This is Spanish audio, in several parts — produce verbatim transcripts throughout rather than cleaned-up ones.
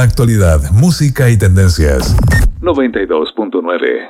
Actualidad, música y tendencias. noventa y dos punto nueve.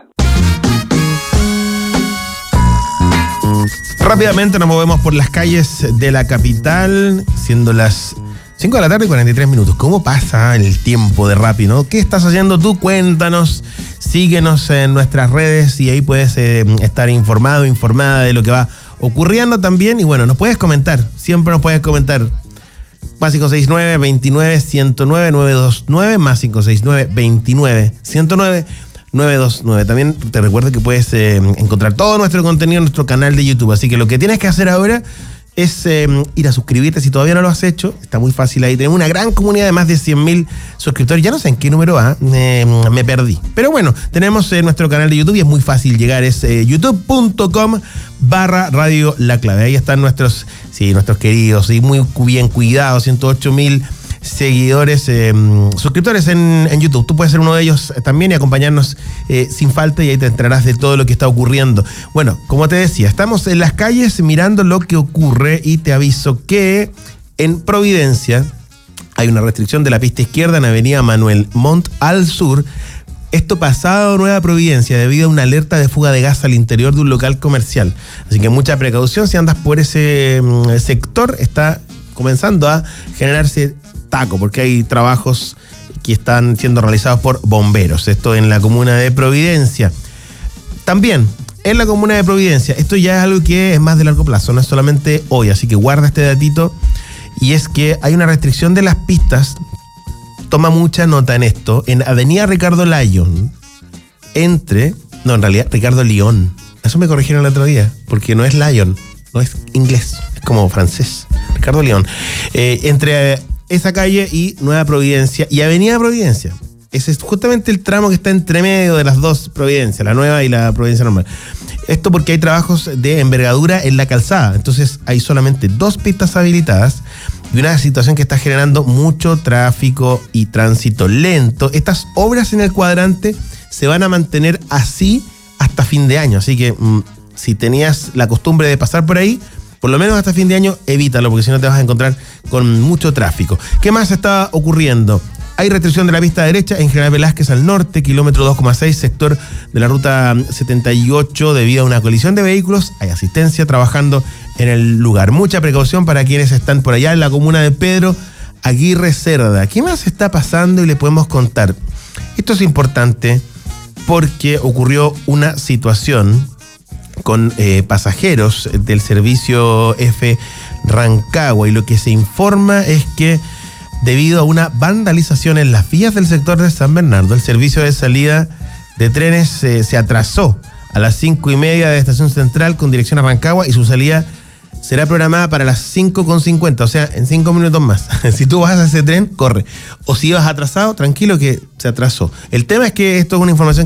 Rápidamente nos movemos por las calles de la capital, siendo las cinco de la tarde y cuarenta y tres minutos. ¿Cómo pasa el tiempo de rápido, no? ¿Qué estás haciendo tú? Cuéntanos, síguenos en nuestras redes y ahí puedes eh, estar informado, informada de lo que va ocurriendo también. Y bueno, nos puedes comentar, siempre nos puedes comentar. Más cinco seis nueve, veintinueve, ciento nueve, nueve dos nueve, más cinco seis nueve, veintinueve, ciento nueve, nueve dos nueve. También te recuerdo que puedes eh, encontrar todo nuestro contenido en nuestro canal de YouTube. Así que lo que tienes que hacer ahora es eh, ir a suscribirte si todavía no lo has hecho. Está muy fácil ahí. Tenemos una gran comunidad de más de cien mil suscriptores. Ya no sé en qué número va, eh, me perdí. Pero bueno, tenemos eh, nuestro canal de YouTube y es muy fácil llegar. Es eh, youtube punto com barra Radio La Clave. Ahí están nuestros, sí, nuestros queridos y muy bien cuidados, ciento ocho mil seguidores, eh, suscriptores en, en YouTube. Tú puedes ser uno de ellos también y acompañarnos eh, sin falta y ahí te enterarás de todo lo que está ocurriendo. Bueno, como te decía, estamos en las calles mirando lo que ocurre y te aviso que en Providencia hay una restricción de la pista izquierda en Avenida Manuel Montt al sur. Esto pasado Nueva Providencia debido a una alerta de fuga de gas al interior de un local comercial. Así que mucha precaución si andas por ese mm, sector. Está comenzando a generarse taco, porque hay trabajos que están siendo realizados por bomberos. Esto en la comuna de Providencia. También en la comuna de Providencia, esto ya es algo que es más de largo plazo, no es solamente hoy, así que guarda este datito, y es que hay una restricción de las pistas. Toma mucha nota en esto, en Avenida Ricardo Lyon, entre, no, en realidad Ricardo Lyon, eso me corrigieron el otro día, porque no es Lyon, no es inglés, es como francés, Ricardo Lyon, eh, entre esa calle y Nueva Providencia y Avenida Providencia. Ese es justamente el tramo que está entre medio de las dos Providencias, la nueva y la Providencia normal. Esto porque hay trabajos de envergadura en la calzada, entonces hay solamente dos pistas habilitadas y una situación que está generando mucho tráfico y tránsito lento. Estas obras en el cuadrante se van a mantener así hasta fin de año, así que mmm, si tenías la costumbre de pasar por ahí, por lo menos hasta fin de año, evítalo, porque si no te vas a encontrar con mucho tráfico. ¿Qué más está ocurriendo? Hay restricción de la pista derecha en General Velázquez al norte, kilómetro dos coma seis, sector de la ruta setenta y ocho, debido a una colisión de vehículos. Hay asistencia trabajando en el lugar. Mucha precaución para quienes están por allá en la comuna de Pedro Aguirre Cerda. ¿Qué más está pasando y le podemos contar? Esto es importante porque ocurrió una situación con eh, pasajeros del servicio F Rancagua, y lo que se informa es que debido a una vandalización en las vías del sector de San Bernardo, el servicio de salida de trenes eh, se atrasó a las cinco y media de Estación Central con dirección a Rancagua, y su salida será programada para las cinco con cincuenta, o sea, en cinco minutos más. Si tú vas a ese tren, corre. O si ibas atrasado, tranquilo que se atrasó. El tema es que esto es una información